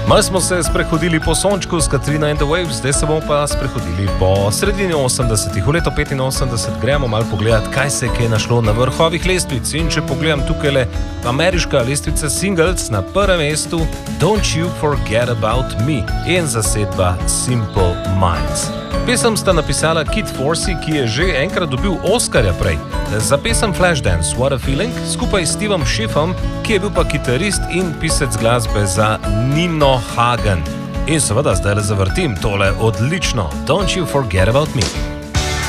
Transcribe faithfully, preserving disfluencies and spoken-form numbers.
Malo smo se sprehodili po sončku s Katrina and the Waves, zdaj se bomo pa sprehodili po sredini osemdesetih. V leto petinosemdeset gremo malo pogledati, kaj se je kaj našlo na vrhovih lestvic. In če pogledam tukaj le ameriška lestvica singles, na prvem mestu Don't You Forget About Me in zasedba Simple Minds. Pesem sta napisala Kid Forsey, ki je že enkrat dobil Oscarja prej, za pesem Flashdance, What a Feeling, skupaj s Stevom Schiffom, ki je bil pa kitarist in pisec glasbe za Nino Hagen. In seveda zdaj le zavrtim tole odlično Don't You Forget About Me.